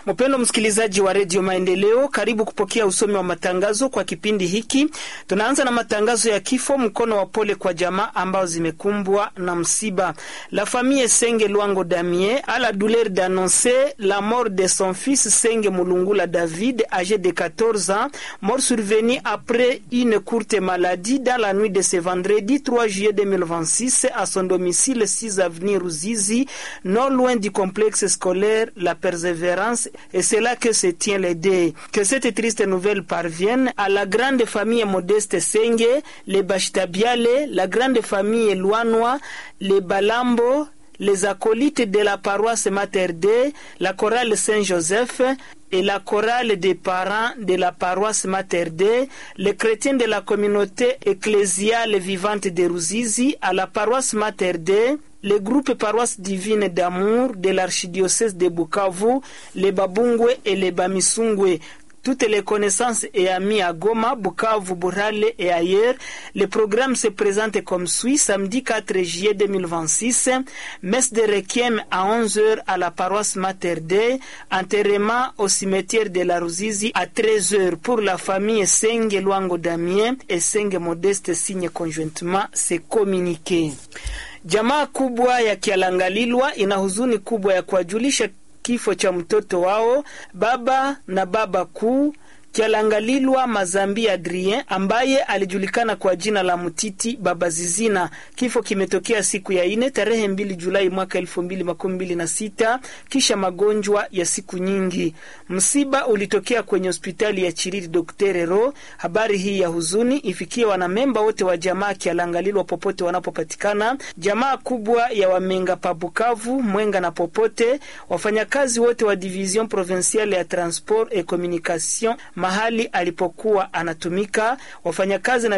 Mpendwa msikilizaji wa Radio Maendeleo, karibu kupokea usomi wa matangazo kwa kipindi hiki. Tunaanza na matangazo ya kifo, mkono wa pole kwa jamaa ambao zimekumbwa na msiba. La famille Senge Luango Damien a la douleur d'annoncer la mort de son fils Senge Mulungula David, âgé de 14 ans, mort survenu après une courte maladie dans la nuit de ce vendredi 3 juillet 2026 à son domicile 6 avenue Ruzizi, non loin du complexe scolaire La Persévérance. Et c'est là que se tient le deuil. Que cette triste nouvelle parvienne à la grande famille modeste Senge, les Bashitabiale, la grande famille Luanois, les Balambo, les acolytes de la paroisse Mater Dei, la chorale Saint-Joseph et la chorale des parents de la paroisse Mater Dei, les chrétiens de la communauté ecclésiale vivante de Ruzizi, à la paroisse Mater Dei, les groupes paroisses divines d'amour de l'archidiocèse de Bukavu, les Babungwe et les Bamisungwe. Toutes les connaissances et amis à Goma, Bukavu, Burale et ailleurs. Le programme se présente comme suit: samedi 4 juillet 2026, messe de requiem à 11h à la paroisse Mater Dei, enterrement au cimetière de la Ruzizi à 13h pour la famille Senge Luango Damien et Senge Modeste signe conjointement ces communiqués. Jamaa kubwa ya Kialangalilwa ina huzuni kubwa ya kuwajulisha kifo cha mtoto wao baba na baba kuu Kialangalilwa Mazambi Adrien ambaye alijulikana kwa jina la Mutiti Baba Zizina. Kifo kimetokea siku ya 4 tarehe 2 Julai mwaka 2026 kisha magonjwa ya siku nyingi. Msiba ulitokea kwenye hospitali ya Chiriri Dokterero. Habari hii ya huzuni ifikie wanamemba wote wa jamaa Kialangalilwa popote wanapopatikana, jamaa kubwa ya Wamenga pa Bukavu, Mwenga na popote, wafanyakazi wote wa Division Provinciale ya Transport et Communication mahali alipokuwa anatumika, wafanyakazi na